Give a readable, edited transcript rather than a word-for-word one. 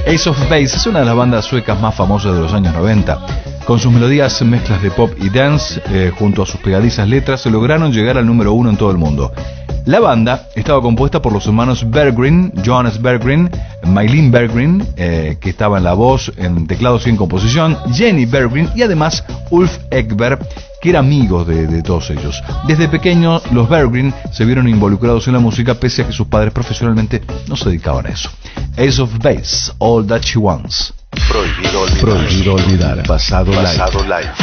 Ace of Base es una de las bandas suecas más famosas de los años 90. Con sus melodías mezclas de pop y dance, junto a sus pegadizas letras, se lograron llegar al número 1 en todo el mundo. La banda estaba compuesta por los hermanos Berggren, Johannes Berggren, Mylene Berggren, que estaba en la voz, en teclados y en composición, Jenny Berggren y además Ulf Ekberg, que era amigo de todos ellos. Desde pequeños, los Berggren se vieron involucrados en la música pese a que sus padres profesionalmente no se dedicaban a eso. Ace of Base, All That She Wants. Prohibido olvidar. Pasado live.